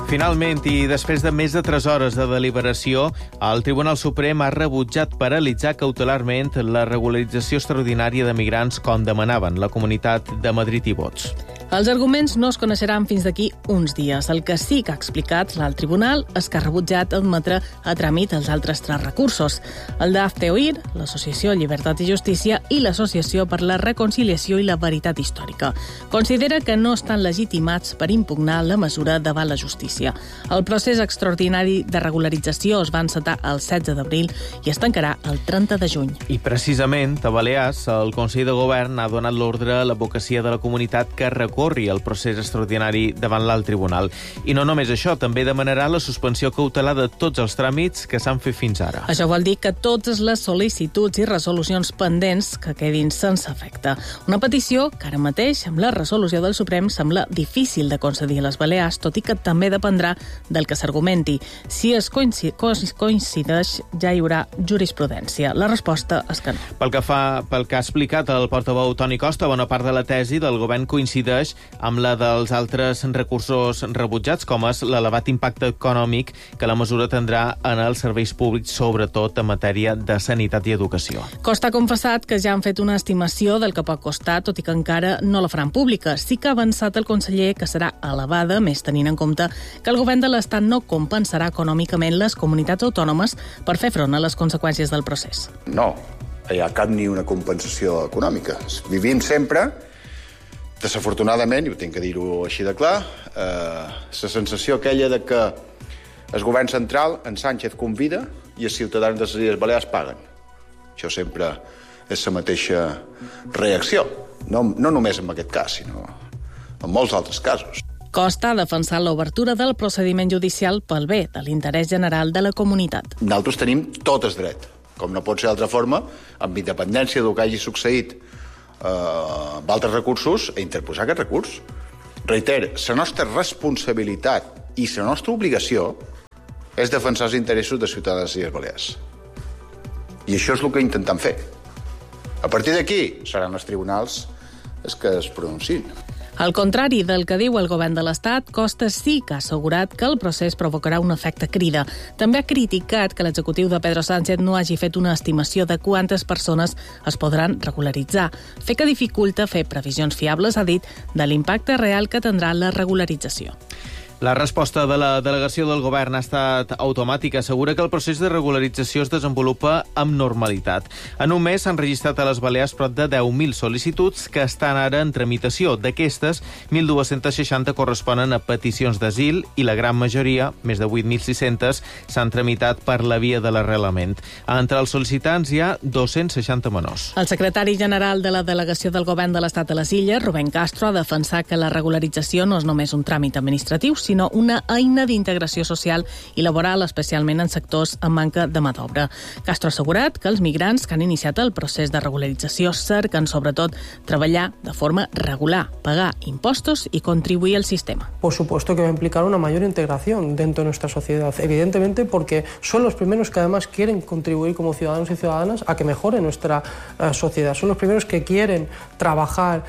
Finalment, i després de més de 3 hores de deliberació, el Tribunal Suprem ha rebutjat paralitzar cautelarment la regularització extraordinària de migrants com demanaven la Comunitat de Madrid i Vots. Els arguments no es coneixeran fins d'aquí uns dies. El que sí que ha explicat l'alt tribunal és que ha rebutjat admetre a tràmit els altres 3 recursos. El d'Hazte Oír, l'Associació Llibertat i Justícia i l'Associació per la Reconciliació i la Veritat Històrica. Considera que no estan legitimats per impugnar la mesura davant la justícia. El procés extraordinari de regularització es va encetar el 16 d'abril i es tancarà el 30 de juny. I precisament, a Balears, el Consell de Govern ha donat l'ordre a l'advocacia de la comunitat que recorri el procés extraordinari davant l'alt tribunal. I no només això, també demanarà la suspensió cautelar de tots els tràmits que s'han fet fins ara. Això vol dir que totes les sol·licituds i resolucions pendents que quedin sense efecte. Una petició que ara mateix, amb la resolució del Suprem, sembla difícil de concedir a les Balears, tot i que també dependrà del que s'argumenti. Si es coincideix, ja hi haurà jurisprudència. La resposta és que no. Pel que ha explicat el portaveu Toni Costa, bona part de la tesi del govern coincideix amb la dels altres recursos rebutjats, com és l'elevat impacte econòmic que la mesura tindrà en els serveis públics, sobretot en matèria de sanitat i educació. Costa ha confessat que ja han fet una estimació del que pot costar, tot i que encara no la faran pública. Sí que ha avançat el conseller que serà elevada, més tenint en compte que el govern de l'Estat no compensarà econòmicament les comunitats autònomes per fer front a les conseqüències del procés. No hi ha cap ni una compensació econòmica. Vivim sempre, desafortunadament, i ho tinc que dir-ho així de clar, la sensació aquella de que el govern central, en Sánchez, convida i els ciutadans de les Illes Balears paguen. Això sempre és la mateixa reacció. No només en aquest cas, sinó en molts altres casos. Costa ha defensat l'obertura del procediment judicial pel bé de l'interès general de la comunitat. Nosaltres tenim tot el dret, com no pot ser d'altra forma, amb independència del que hagi succeït amb altres recursos, a interposar aquest recurs. Reiter, la nostra responsabilitat i la nostra obligació és defensar els interessos de ciutadans de les Illes Balears. I això és el que intentem fer. A partir d'aquí seran els tribunals els que es pronunciïn. Al contrari del que diu el govern de l'Estat, Costa sí que ha assegurat que el procés provocarà un efecte crida. També ha criticat que l'executiu de Pedro Sánchez no hagi fet una estimació de quantes persones es podran regularitzar. Fer que dificulta fer previsions fiables, ha dit, de l'impacte real que tindrà la regularització. La resposta de la delegació del govern ha estat automàtica. Assegura que el procés de regularització es desenvolupa amb normalitat. En un mes s'han registrat a les Balears prop de 10.000 sol·licituds que estan ara en tramitació. D'aquestes, 1.260 corresponen a peticions d'asil i la gran majoria, més de 8.600, s'han tramitat per la via de l'arrelament. Entre els sol·licitants hi ha 260 menors. El secretari general de la delegació del govern de l'Estat a les Illes, Rubén Castro, ha defensat que la regularització no és només un tràmit administratiu, sinó una eina d'integració social i laboral, especialment en sectors amb manca de mà d'obra. Castro ha assegurat que els migrants que han iniciat el procés de regularització cerquen, sobretot, treballar de forma regular, pagar impostos y contribuir al sistema. Por supuesto que va a implicar una mayor integración dentro de nuestra sociedad, evidentemente porque son los primeros que además quieren contribuir como ciudadanos y ciudadanas a que mejore nuestra sociedad. Son los primeros que quieren trabajar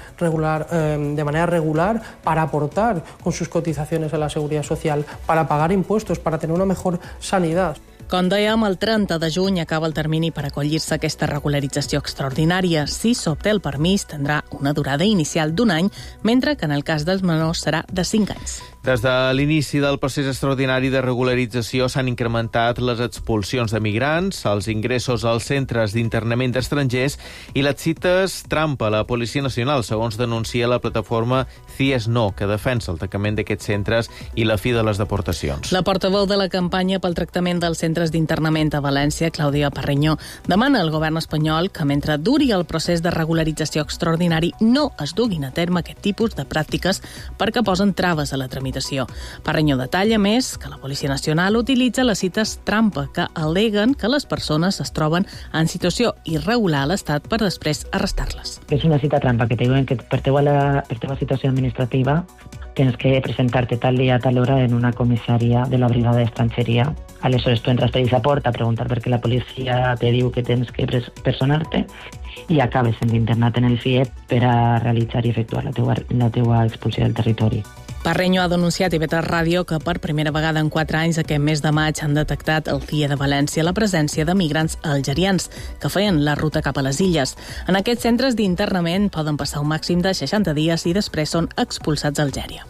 de manera regular para aportar con sus cotizaciones a la seguridad social, para pagar impuestos, para tener una mejor sanidad. Com dèiem, el 30 de juny acaba el termini per acollir-se a aquesta regularització extraordinària. Si s'obté el permís, tindrà una durada inicial d'1 any, mentre que en el cas dels menors serà de 5 anys. Des de l'inici del procés extraordinari de regularització s'han incrementat les expulsions de migrants, els ingressos als centres d'internament d'estrangers i les cites trampa a la Policia Nacional, segons denuncia la plataforma CIES No, que defensa el tancament d'aquests centres i la fi de les deportacions. La portaveu de la campanya pel tractament dels centres d'internament a València, Clàudia Parreño, demana al govern espanyol que mentre duri el procés de regularització extraordinari no es duguin a terme aquest tipus de pràctiques perquè posen traves a la tramitació. Parreño detalla més que la Policia Nacional utilitza les cites trampa que al·leguen que les persones es troben en situació irregular a l'Estat per després arrestar-les. Es una cita trampa que te diuen que per teva situació administrativa tienes que presentarte tal día a tal hora en una comisaría de la Brigada de Extranjería. Aleshores, tu entres per aquesta porta a preguntar per què la policia te diu que tens que personar-te i acabes sent internat en el CIE per a realitzar i efectuar la teua expulsió del territori. Parreño ha denunciat a IB3 Ràdio que per primera vegada en 4 anys aquest mes de maig han detectat al CIE de València la presència de migrants algerians que feien la ruta cap a les illes. En aquests centres d'internament poden passar un màxim de 60 dies i després són expulsats a Algèria.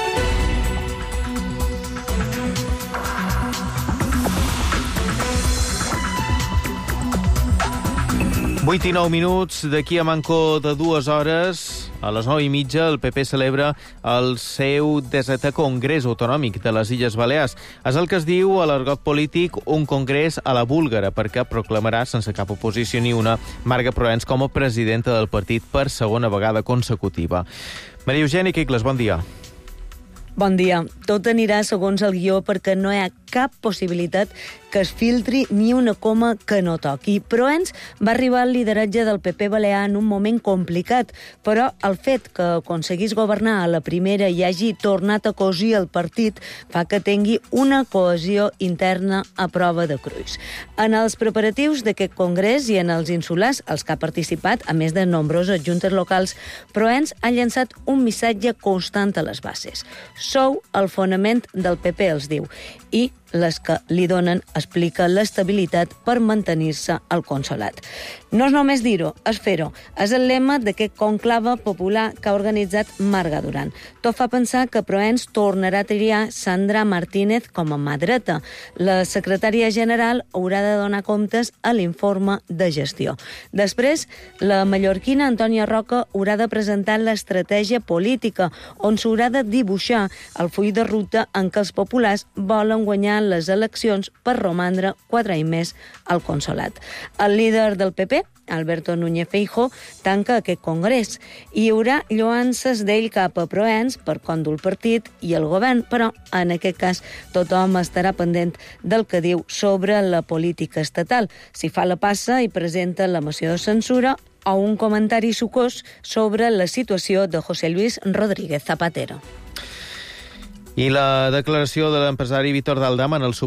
Vuit i 9 minuts, d'aquí a manco de 2 hores, a les 9:30, el PP celebra el seu 17è Congrés Autonòmic de les Illes Balears. És el que es diu a l'argot polític un congrés a la búlgara, perquè proclamarà, sense cap oposició ni una, Marga Proens com a presidenta del partit per segona vegada consecutiva. Maria Eugènia Quicles, bon dia. Bon dia. Tot anirà segons el guió perquè no hi ha cap possibilitat que es filtri ni una coma que no toqui. Proens va arribar al lideratge del PP balear en un moment complicat, però el fet que aconseguís governar a la primera i hagi tornat a cosir el partit fa que tingui una cohesió interna a prova de cruix. En els preparatius d'aquest congrés i en els insulars, els que ha participat, a més de nombroses juntes locals, Proens ha llançat un missatge constant a les bases. Sou el fonament del PP, els diu, i les que li donen explica l'estabilitat per mantenir-se al consolat. No és només dir-ho, és fer-ho. És el lema d'aquest conclave popular que ha organitzat Marga Duran. Tot fa pensar que Proens tornarà a triar Sandra Martínez com a mà dreta. La secretària general haurà de donar comptes a l'informe de gestió. Després, la mallorquina Antònia Roca haurà de presentar l'estratègia política, on s'haurà de dibuixar el full de ruta en què els populars volen guanyar les eleccions per romandre 4 anys més al consolat. El líder del PP, Alberto Núñez Feijóo, tanca aquest congrés. Hi haurà lloances d'ell cap a Proens per conduir el partit i el govern, però en aquest cas tothom estarà pendent del que diu sobre la política estatal. Si fa la passa i presenta la moció de censura o un comentari sucós sobre la situació de José Luis Rodríguez Zapatero. I la declaració de l'empresari Víctor Daldama en el